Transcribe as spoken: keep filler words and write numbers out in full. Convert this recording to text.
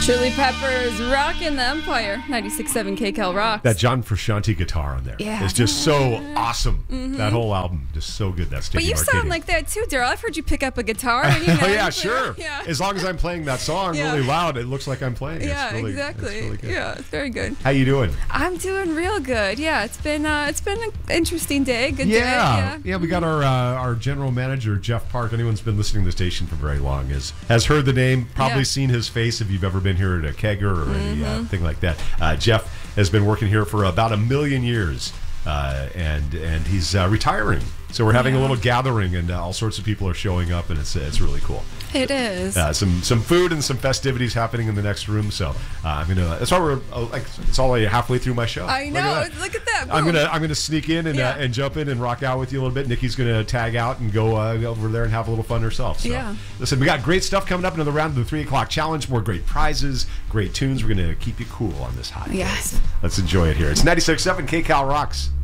Chili Peppers rocking the Empire. ninety-six point seven K Cal rocks. That John Frusciante guitar on there yeah. is just so awesome. Mm-hmm. That whole album, just so good. That But you Stadium sound Arcadium. like that too, Daryl. I've heard you pick up a guitar. And, you know, oh yeah, you sure. Yeah. As long as I'm playing that song Yeah. really loud, it looks like I'm playing. Yeah, it's really, exactly. It's really good. Yeah, it's very good. How you doing? I'm doing real good. Yeah, it's been uh, it's been an interesting day. Good Yeah, day. Yeah, yeah. We got our uh, our general manager Jeff Park. Anyone's been listening to the station for very long has has heard the name, probably Yeah. seen his face if you've ever been here at a kegger or Mm-hmm. any uh, thing like that. Uh, Jeff has been working here for about a million years, uh, and and he's uh, retiring. So we're having Yeah. a little gathering, and uh, all sorts of people are showing up, and it's it's really cool. It is. Uh, some some food and some festivities happening in the next room. So uh, I'm gonna. That's why we're uh, like it's all like halfway through my show. I Look know. at that. Look at that. I'm Boom. gonna I'm gonna sneak in and Yeah. uh, and jump in and rock out with you a little bit. Nikki's gonna tag out and go uh, over there and have a little fun herself. So Yeah. listen, we got great stuff coming up. Another round of the three o'clock challenge. More great prizes, great tunes. We're gonna keep you cool on this hot day. Yes. Let's enjoy it here. It's ninety-six point seven K Cal Rocks.